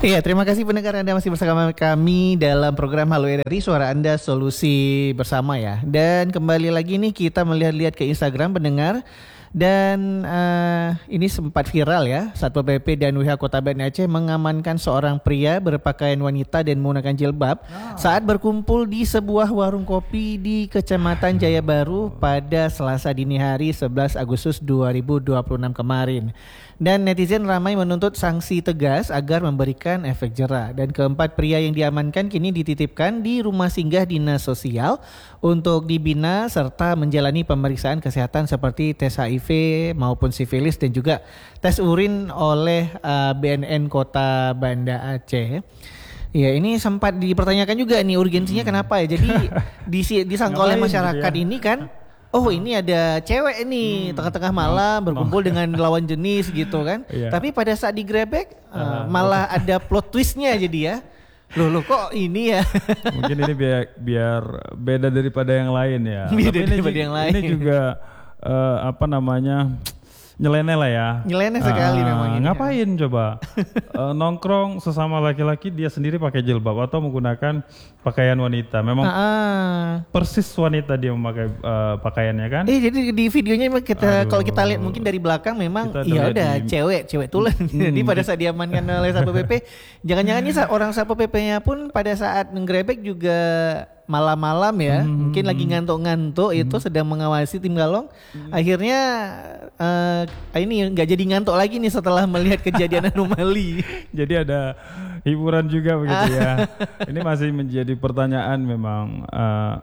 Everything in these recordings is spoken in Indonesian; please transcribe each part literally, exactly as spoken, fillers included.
Iya, terima kasih pendengar Anda masih bersama kami dalam program Halo R R I, Suara Anda Solusi Bersama ya. Dan kembali lagi nih kita melihat-lihat ke Instagram pendengar. Dan uh, ini sempat viral ya, Satpol P P dan W H Kota Banda Aceh mengamankan seorang pria berpakaian wanita dan menggunakan jilbab oh. saat berkumpul di sebuah warung kopi di Kecamatan Jaya Baru pada Selasa dini hari sebelas Agustus dua ribu dua puluh enam kemarin. Dan netizen ramai menuntut sanksi tegas agar memberikan efek jera. Dan keempat pria yang diamankan kini dititipkan di rumah singgah dinas sosial untuk dibina serta menjalani pemeriksaan kesehatan seperti tes H I V maupun sifilis dan juga tes urin oleh uh, B N N Kota Banda Aceh. Ya, ini sempat dipertanyakan juga nih urgensinya hmm. kenapa ya. Jadi dis- disangka oleh masyarakat ya? Ini kan oh ini ada cewek nih hmm. tengah-tengah malam berkumpul oh. dengan lawan jenis gitu kan. Yeah. Tapi pada saat digrebek uh, uh, malah uh. ada plot twistnya jadi ya. Loh, loh kok ini ya? Mungkin ini biar biar beda daripada yang lain ya. Beda Tapi daripada ini, yang lain. Ini juga uh, apa namanya? Nyeleneh lah ya. Nyeleneh sekali uh, memang ini. Ngapain ya? Coba uh, nongkrong sesama laki-laki dia sendiri pakai jilbab atau menggunakan pakaian wanita. Memang uh, persis wanita dia memakai uh, pakaiannya kan? Eh jadi di videonya memang kita kalau kita lihat mungkin dari belakang memang iya udah di... cewek cewek tulen. Hmm. Jadi pada saat diamankan oleh Satpol P P, jangan-jangan ini orang Satpol P P-nya pun pada saat ngerebek juga malam-malam ya, hmm. mungkin lagi ngantuk-ngantuk hmm. itu sedang mengawasi tim galong. Hmm. Akhirnya uh, ini nggak jadi ngantuk lagi nih setelah melihat kejadian anomali. Jadi ada hiburan juga begitu ya. Ini masih menjadi pertanyaan memang uh,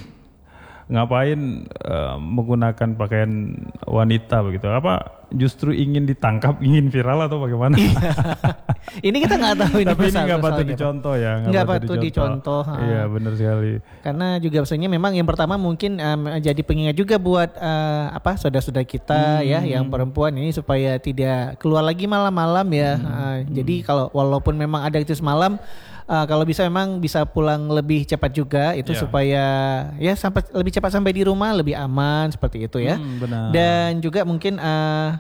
ngapain uh, menggunakan pakaian wanita begitu? Apa justru ingin ditangkap, ingin viral atau bagaimana? Ini kita nggak tahu ini. Tapi ini nggak patut dicontoh ya. Nggak patut dicontoh. Iya benar sekali. Karena juga maksudnya memang yang pertama mungkin um, jadi pengingat juga buat uh, apa saudara-saudara kita hmm. ya yang perempuan ini supaya tidak keluar lagi malam-malam ya. Hmm. Uh, hmm. Jadi kalau walaupun memang ada aktivitas malam, uh, kalau bisa memang bisa pulang lebih cepat juga itu yeah. supaya ya sampai lebih cepat sampai di rumah lebih aman seperti itu ya. Hmm, benar. Dan juga mungkin uh,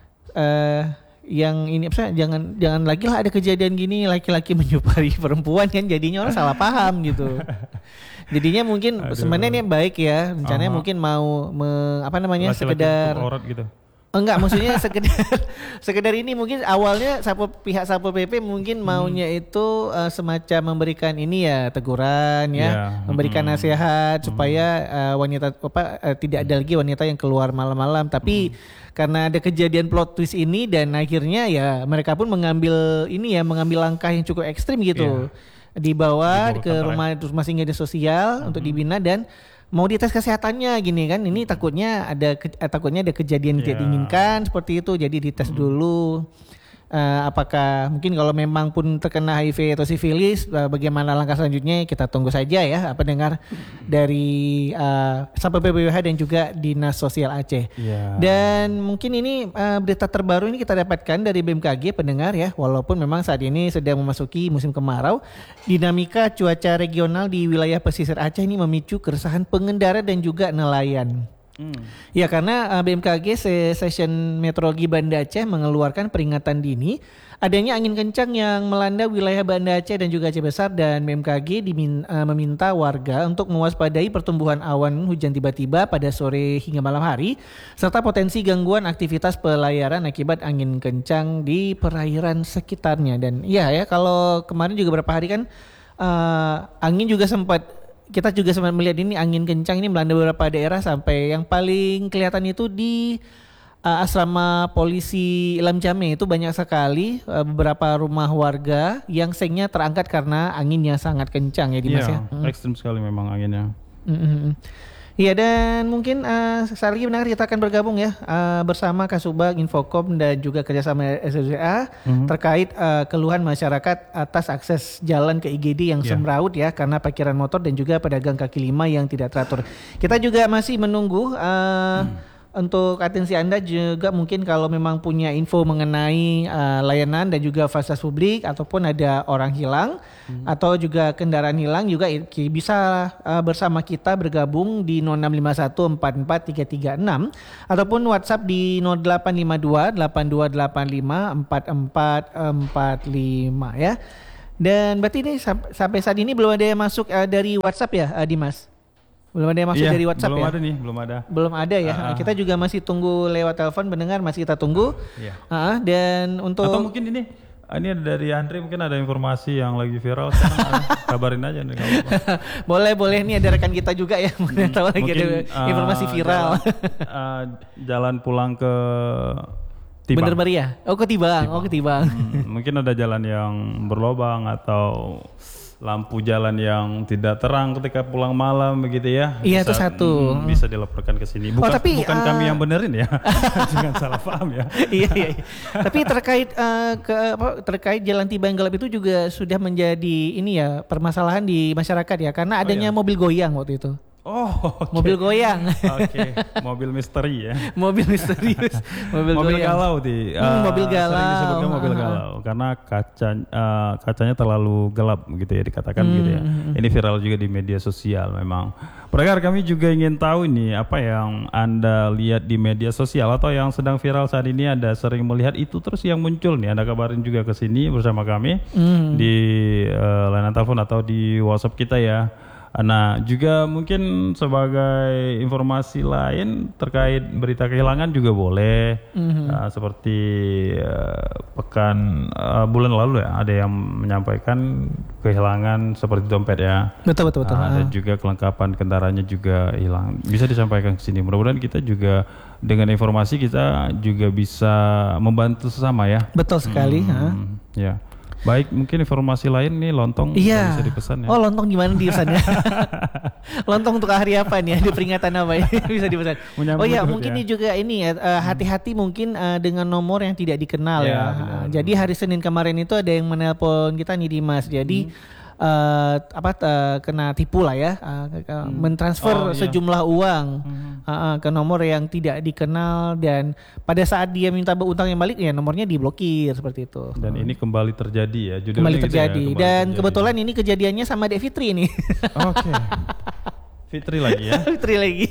uh, yang ini apa jangan jangan lagi lah ada kejadian gini laki-laki menyupari perempuan kan jadinya orang salah paham gitu. Jadinya mungkin Aduh. sebenarnya ini baik ya rencananya uh-huh. mungkin mau me, apa namanya laki-laki sekedar aurat gitu. Enggak, maksudnya sekedar sekedar ini mungkin awalnya Satpol pihak Satpol P P mungkin maunya hmm. itu uh, semacam memberikan ini ya teguran ya, yeah. memberikan hmm. nasihat hmm. supaya uh, wanita apa uh, tidak ada lagi wanita yang keluar malam-malam. Tapi hmm. karena ada kejadian plot twist ini dan akhirnya ya mereka pun mengambil ini ya mengambil langkah yang cukup ekstrim gitu. Yeah. Dibawa, Dibawa ke rumah rumah singgah sosial hmm. untuk dibina dan mau dites kesehatannya gini kan ini takutnya ada ke, eh, takutnya ada kejadian yeah. tidak diinginkan seperti itu jadi dites mm. dulu uh, apakah mungkin kalau memang pun terkena H I V atau sifilis uh, bagaimana langkah selanjutnya kita tunggu saja ya apa dengar mm. dari uh, Satpol P P W H dan juga Dinas Sosial Aceh yeah. dan mungkin ini uh, berita terbaru ini kita dapatkan dari B M K G pendengar ya walaupun memang saat ini sedang memasuki musim kemarau dinamika cuaca regional di wilayah pesisir Aceh ini memicu keresahan pengendara dan juga nelayan. Hmm. Ya karena uh, B M K G Stasiun Meteorologi Banda Aceh mengeluarkan peringatan dini adanya angin kencang yang melanda wilayah Banda Aceh dan juga Aceh Besar dan B M K G dimin, uh, meminta warga untuk mewaspadai pertumbuhan awan hujan tiba-tiba pada sore hingga malam hari serta potensi gangguan aktivitas pelayaran akibat angin kencang di perairan sekitarnya. Dan iya ya kalau kemarin juga beberapa hari kan uh, angin juga sempat kita juga sempat melihat ini angin kencang ini melanda beberapa daerah sampai yang paling kelihatan itu di uh, asrama polisi Ilam Jame itu banyak sekali uh, beberapa rumah warga yang sengnya terangkat karena anginnya sangat kencang ya Dimas ya. Iya, ekstrim sekali memang anginnya. Mm-hmm. Iya dan mungkin uh, sekali lagi benar kita akan bergabung ya uh, bersama Kasubag, Infokom dan juga kerjasama S D A mm-hmm. terkait uh, keluhan masyarakat atas akses jalan ke I G D yang yeah. semraut ya karena parkiran motor dan juga pedagang kaki lima yang tidak teratur. Kita juga masih menunggu uh, mm. untuk atensi Anda juga mungkin kalau memang punya info mengenai uh, layanan dan juga fasilitas publik ataupun ada orang hilang hmm. atau juga kendaraan hilang juga bisa uh, bersama kita bergabung di nol enam lima satu empat empat tiga tiga enam ataupun WhatsApp di nol delapan lima dua delapan dua delapan lima empat empat empat lima ya. Dan berarti ini sampai saat ini belum ada yang masuk uh, dari WhatsApp ya, uh, Dimas? Belum ada yang masuk iya, dari WhatsApp belum ya? Belum ada nih, belum ada. Belum ada ya. Uh-huh. Kita juga masih tunggu lewat telepon pendengar, masih kita tunggu. Iya. Uh-huh. Dan untuk atau mungkin ini ini dari Andre mungkin ada informasi yang lagi viral sekarang. Kabarin aja nih kalau boleh, boleh nih ada rekan kita juga ya. Hmm, tahu lagi ada uh, informasi viral. Jalan, uh, jalan pulang ke Tibang. Bener Maria. Oh ke Tibang. Tibang. Oh ke Tibang. Hmm, mungkin ada jalan yang berlobang atau lampu jalan yang tidak terang ketika pulang malam begitu ya. Iya itu satu. Hmm, bisa dilaporkan ke sini. Bukan, oh, tapi, bukan uh, kami yang benerin ya. Jangan salah paham ya. iya, iya. Tapi terkait uh, ke apa, terkait jalan Tibang gelap itu juga sudah menjadi ini ya permasalahan di masyarakat ya karena adanya oh, iya. mobil goyang waktu itu. Oh, okay. Mobil goyang. Oke, okay. Mobil misteri ya. Mobil misterius. Mobil, mobil goyang. galau di. Uh, hmm, mobil galau. Sering disebutkan mobil galau karena kaca uh, kacanya terlalu gelap gitu ya dikatakan hmm. gitu ya. Ini viral juga di media sosial memang. Pendengar kami juga ingin tahu ini apa yang Anda lihat di media sosial atau yang sedang viral saat ini Anda sering melihat itu terus yang muncul nih Anda kabarin juga ke sini bersama kami hmm. di uh, layanan telepon atau di WhatsApp kita ya. Nah juga mungkin sebagai informasi lain terkait berita kehilangan juga boleh mm-hmm. uh, seperti uh, pekan uh, bulan lalu ya ada yang menyampaikan kehilangan seperti dompet ya. Betul betul betul. Uh, dan juga kelengkapan kendaraannya juga hilang. Bisa disampaikan ke sini. Mudah-mudahan kita juga dengan informasi kita juga bisa membantu sesama ya. Betul sekali. Hmm, ha? Ya. Baik, mungkin informasi lain nih lontong iya. bisa dipesan ya. Oh lontong gimana dipesannya? Lontong untuk hari apa nih? Ada peringatan apa ya? Bisa dipesan. Menyambut oh ya mungkin ya. Juga ini ya uh, hati-hati mungkin uh, dengan nomor yang tidak dikenal ya. ya. Uh, jadi hari Senin kemarin itu ada yang menelpon kita nih Dimas. Jadi hmm. Uh, apa uh, kena tipu lah ya uh, hmm. mentransfer oh, iya. sejumlah uang hmm. uh, uh, ke nomor yang tidak dikenal dan pada saat dia minta utang yang balik ya nomornya diblokir seperti itu. Dan hmm. ini kembali terjadi ya judulnya kembali terjadi gitu ya, kembali dan terjadi. Kebetulan ini kejadiannya sama Dek Fitri nih. Oke. Okay. Fitri lagi ya. Fitri lagi.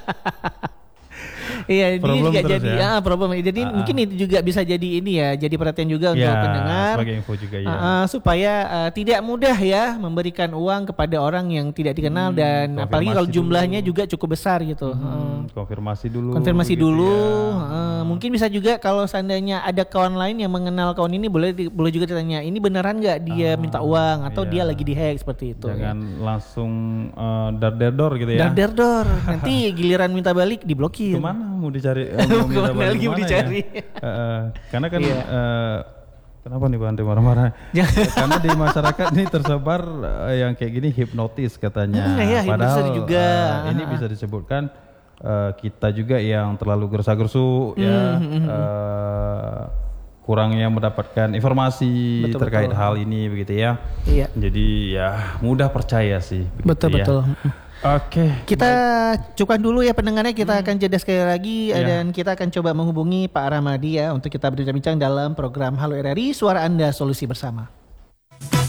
Iya, ini juga jadi ya, ah, problem. Jadi uh, mungkin itu juga bisa jadi ini ya, jadi perhatian juga untuk ya, pendengar. Sebagai info juga ya. Uh, uh, supaya uh, tidak mudah ya memberikan uang kepada orang yang tidak dikenal hmm, dan apalagi kalau jumlahnya dulu. Juga cukup besar gitu. Hmm, uh, konfirmasi dulu. Konfirmasi dulu. Ya. Uh, mungkin bisa juga kalau seandainya ada kawan lain yang mengenal kawan ini boleh boleh juga ditanya, ini beneran nggak dia uh, minta uang atau iya. Dia lagi dihack seperti itu. Jangan ya. Langsung uh, dar-der-dor gitu ya. Dar-der-dor. Nanti giliran minta balik diblokir. Kemana mau dicari? Uh, mau minta balik lagi mau dicari. Ya? Uh, uh, karena kan yeah. uh, kenapa nih Pak Andre marah-marah? Karena di masyarakat ini tersebar uh, yang kayak gini hipnotis katanya. Hmm, ya, Padahal juga. Uh, ini bisa disebutkan uh, kita juga yang terlalu gersa-gersu hmm, ya hmm, uh, kurangnya mendapatkan informasi betul, terkait betul. Hal ini begitu ya. Iya. Jadi ya mudah percaya sih. Betul ya. Betul. Oke, okay, kita cukupkan dulu ya pendengarnya, kita hmm. akan jeda sekali lagi yeah. dan kita akan coba menghubungi Pak Ramadi ya untuk kita berbincang-bincang dalam program Halo R R I Suara Anda Solusi Bersama.